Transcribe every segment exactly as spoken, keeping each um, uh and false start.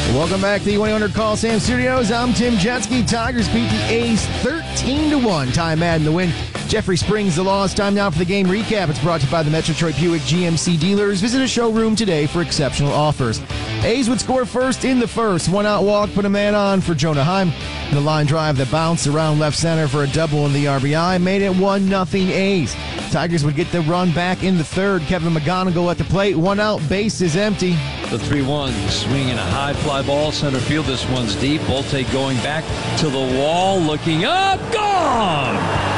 Welcome back to the one eight hundred Call Sam Studios. I'm Tim Jetski. Tigers beat the A's thirteen to one. Ty Madden the win. Jeffrey Springs the loss. Time now for the game recap. It's brought to you by the Metro Detroit Buick G M C dealers. Visit a showroom today for exceptional offers. A's would score first in the first. One out walk, put a man on for Jonah Heim. The line drive that bounced around left center for a double in the R B I made it one nothing A's. Tigers would get the run back in the third. Kevin McGonigal at the plate. One out, base is empty. The three one swinging a high fly ball center field. This one's deep. Bolte going back to the wall, looking up, gone.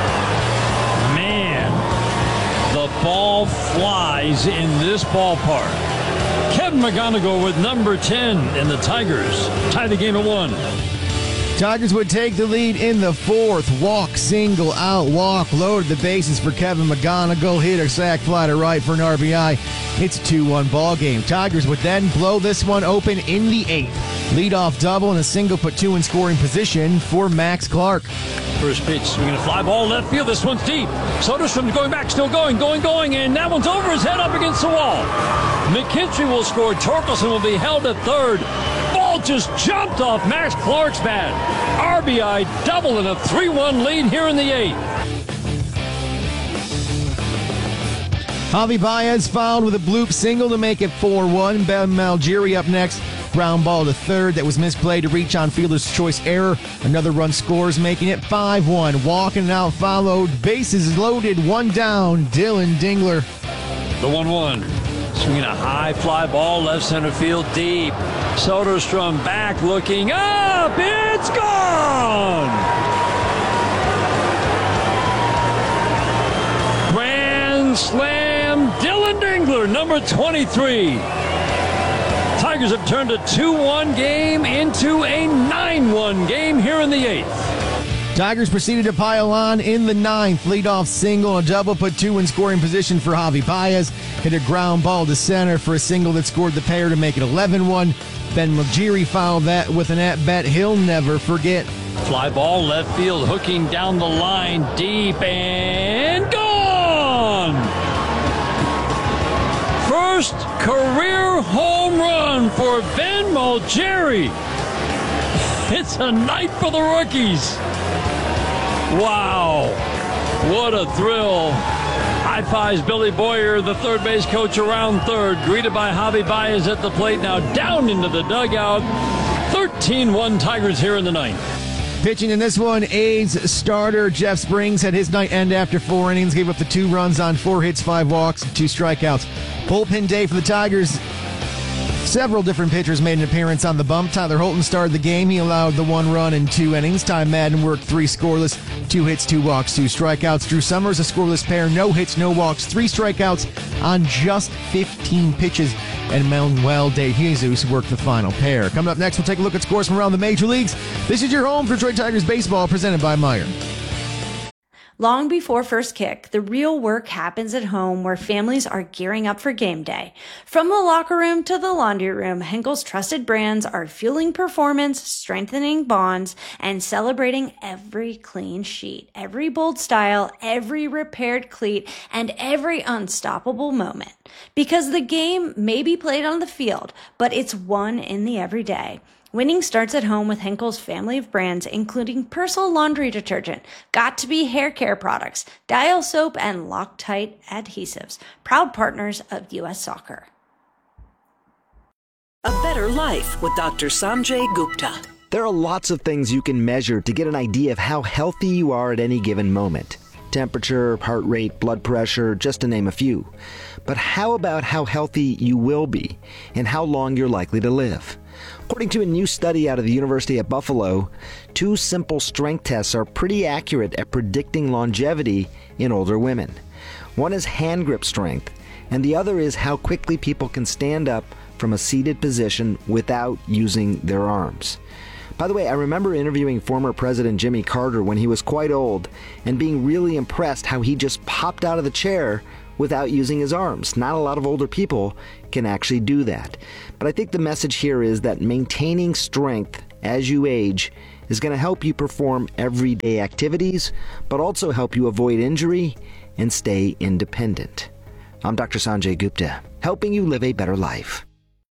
Man, the ball flies in this ballpark. Kevin McGonigal with number ten, and the Tigers tie the game at one. Tigers would take the lead in the fourth. Walk, single, out, walk. Loaded the bases for Kevin McGonigal. Hit a sac fly to right for an R B I. It's a two one ball game. Tigers would then blow this one open in the eighth. Leadoff double and a single put two in scoring position for Max Clark. First pitch, swinging a fly ball left field. This one's deep. Soderstrom going back, still going, going, going, and that one's over his head up against the wall. McKinstry will score. Torkelson will be held at third. Ball just jumped off Max Clark's bat. R B I double and a three one lead here in the eighth. Javi Baez fouled with a bloop single to make it four one. Ben Malgiri up next. Ground ball to third that was misplayed to reach on fielder's choice error. Another run scores, making it five one. Walking out followed. Bases loaded. One down. Dylan Dingler. The one one. Swinging a high fly ball left center field deep. Soderstrom back looking up. It's gone. Grand slam. Dylan Dingler, number twenty-three. Tigers have turned a two one game into a nine one game here in the eighth. Tigers proceeded to pile on in the ninth. Leadoff single, a double put two in scoring position for Javi Baez. Hit a ground ball to center for a single that scored the pair to make it eleven one. Ben Magiri fouled that with an at-bat he'll never forget. Fly ball left field, hooking down the line deep and gone! First career home run for Ben Malgiri. It's a night for the rookies. Wow, what a thrill. High fives Billy Boyer, the third base coach, around third. Greeted by Javi Baez at the plate, now down into the dugout. thirteen one Tigers here in the ninth. Pitching in this one, A's starter Jeff Springs had his night end after four innings, gave up the two runs on four hits, five walks, and two strikeouts. Bullpen day for the Tigers. Several different pitchers made an appearance on the bump. Tyler Holton started the game. He allowed the one run in two innings. Ty Madden worked three scoreless, two hits, two walks, two strikeouts. Drew Summers, a scoreless pair, no hits, no walks, three strikeouts on just fifteen pitches. And Manuel De Jesus worked the final pair. Coming up next, we'll take a look at scores from around the major leagues. This is your home for Detroit Tigers baseball, presented by Meijer. Long before first kick, the real work happens at home where families are gearing up for game day. From the locker room to the laundry room, Henkel's trusted brands are fueling performance, strengthening bonds, and celebrating every clean sheet, every bold style, every repaired cleat, and every unstoppable moment. Because the game may be played on the field, but it's won in the everyday. Winning starts at home with Henkel's family of brands, including Persil laundry detergent, Got2b hair care products, Dial soap, and Loctite adhesives, proud partners of U S Soccer. A better life with Doctor Sanjay Gupta. There are lots of things you can measure to get an idea of how healthy you are at any given moment. Temperature, heart rate, blood pressure, just to name a few. But how about how healthy you will be and how long you're likely to live? According to a new study out of the University at Buffalo, two simple strength tests are pretty accurate at predicting longevity in older women. One is hand grip strength, and the other is how quickly people can stand up from a seated position without using their arms. By the way, I remember interviewing former President Jimmy Carter when he was quite old and being really impressed how he just popped out of the chair without using his arms. Not a lot of older people can actually do that. But I think the message here is that maintaining strength as you age is going to help you perform everyday activities, but also help you avoid injury and stay independent. I'm Doctor Sanjay Gupta, helping you live a better life.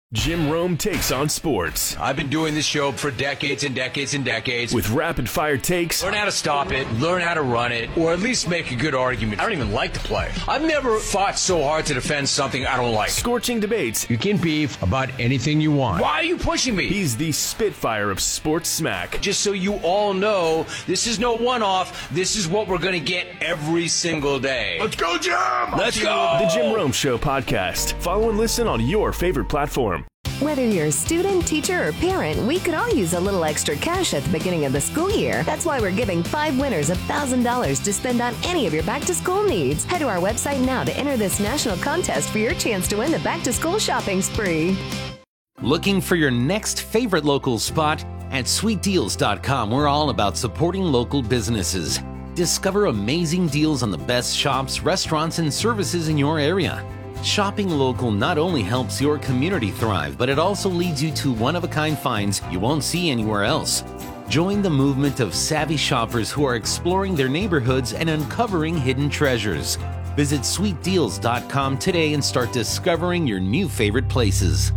Jim Rome takes on sports. I've been doing this show for decades and decades and decades. With rapid-fire takes. Learn how to stop it, learn how to run it, or at least make a good argument. I don't even like to play. I've never fought so hard to defend something I don't like. Scorching debates. You can beef about anything you want. Why are you pushing me? He's the Spitfire of sports smack. Just so you all know, this is no one-off. This is what we're going to get every single day. Let's go, Jim! Let's go! The Jim Rome Show podcast. Follow and listen on your favorite platform. Whether you're a student, teacher, or parent, we could all use a little extra cash at the beginning of the school year. That's why we're giving five winners one thousand dollars to spend on any of your back-to-school needs. Head to our website now to enter this national contest for your chance to win the back-to-school shopping spree. Looking for your next favorite local spot? At sweet deals dot com, we're all about supporting local businesses. Discover amazing deals on the best shops, restaurants, and services in your area. Shopping local not only helps your community thrive, but it also leads you to one-of-a-kind finds you won't see anywhere else. Join the movement of savvy shoppers who are exploring their neighborhoods and uncovering hidden treasures. Visit sweet deals dot com today and start discovering your new favorite places.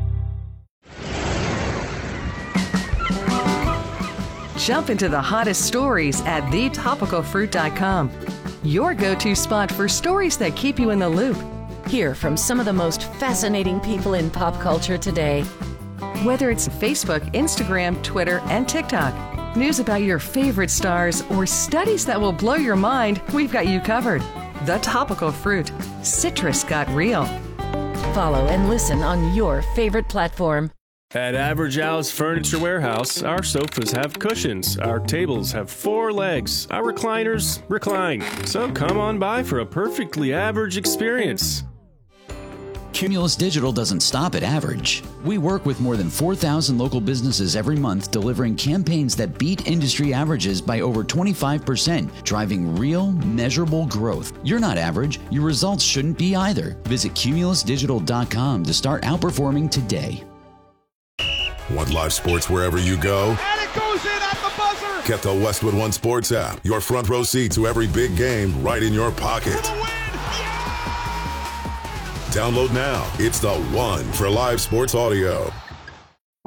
Jump into the hottest stories at the topical fruit dot com. Your go-to spot for stories that keep you in the loop. Hear from some of the most fascinating people in pop culture today. Whether it's Facebook, Instagram, Twitter, and TikTok, news about your favorite stars, or studies that will blow your mind, we've got you covered. The Topical Fruit. Citrus got real. Follow and listen on your favorite platform. At Average Al's Furniture Warehouse, our sofas have cushions, our tables have four legs, our recliners recline. So come on by for a perfectly average experience. Cumulus Digital doesn't stop at average. We work with more than four thousand local businesses every month, delivering campaigns that beat industry averages by over twenty-five percent, driving real, measurable growth. You're not average. Your results shouldn't be either. Visit cumulus digital dot com to start outperforming today. Want live sports wherever you go? And it goes in at the buzzer! Get the Westwood One Sports app. Your front row seat to every big game right in your pocket. Download now. It's the one for live sports audio.